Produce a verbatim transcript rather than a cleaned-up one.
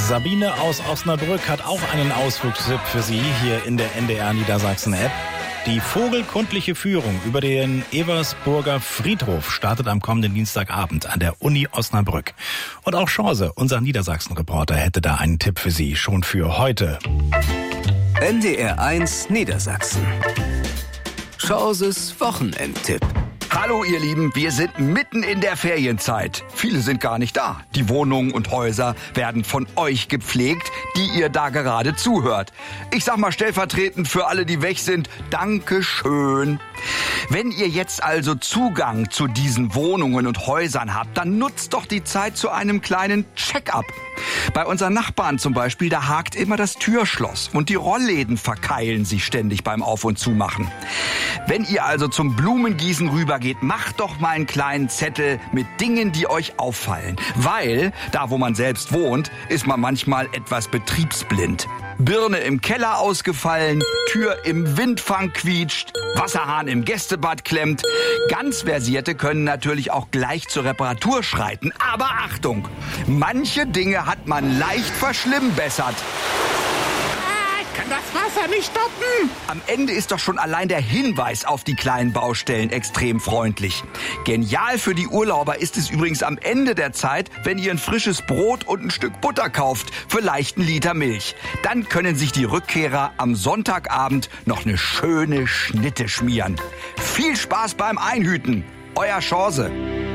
Sabine aus Osnabrück hat auch einen Ausflugstipp für Sie hier in der N D R Niedersachsen-App. Die vogelkundliche Führung über den Eversburger Friedhof startet am kommenden Dienstagabend an der Uni Osnabrück. Und auch Chance, unser Niedersachsen-Reporter, hätte da einen Tipp für Sie, schon für heute. N D R eins Niedersachsen. Chances Wochenendtipp. Hallo ihr Lieben, wir sind mitten in der Ferienzeit. Viele sind gar nicht da. Die Wohnungen und Häuser werden von euch gepflegt, die ihr da gerade zuhört. Ich sag mal stellvertretend für alle, die weg sind, Dankeschön. Wenn ihr jetzt also Zugang zu diesen Wohnungen und Häusern habt, dann nutzt doch die Zeit zu einem kleinen Check-up. Bei unseren Nachbarn zum Beispiel, da hakt immer das Türschloss und die Rollläden verkeilen sich ständig beim Auf- und Zumachen. Wenn ihr also zum Blumengießen rübergeht, macht doch mal einen kleinen Zettel mit Dingen, die euch auffallen. Weil, da wo man selbst wohnt, ist man manchmal etwas betriebsblind. Birne im Keller ausgefallen, Tür im Windfang quietscht, Wasserhahn im Gästebad klemmt. Ganz Versierte können natürlich auch gleich zur Reparatur schreiten. Aber Achtung, manche Dinge hat man leicht verschlimmbessert. Kann das Wasser nicht stoppen? Am Ende ist doch schon allein der Hinweis auf die kleinen Baustellen extrem freundlich. Genial für die Urlauber ist es übrigens am Ende der Zeit, wenn ihr ein frisches Brot und ein Stück Butter kauft, vielleicht einen Liter Milch. Dann können sich die Rückkehrer am Sonntagabend noch eine schöne Schnitte schmieren. Viel Spaß beim Einhüten. Euer Chance.